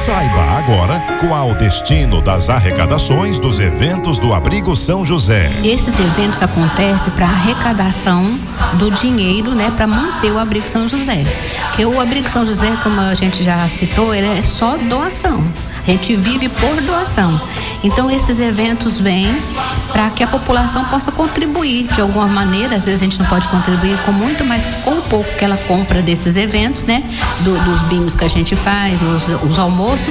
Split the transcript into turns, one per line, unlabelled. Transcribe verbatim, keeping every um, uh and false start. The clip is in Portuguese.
Saiba agora qual o destino das arrecadações dos eventos do Abrigo São José.
Esses eventos acontecem para arrecadação do dinheiro, né, para manter o Abrigo São José. Porque o Abrigo São José, como a gente já citou, ele é só doação. A gente vive por doação. Então esses eventos vêm para que a população possa contribuir de alguma maneira. Às vezes a gente não pode contribuir com muito, mas com o pouco que ela compra desses eventos, né? Do, dos bingos que a gente faz, os, os almoços.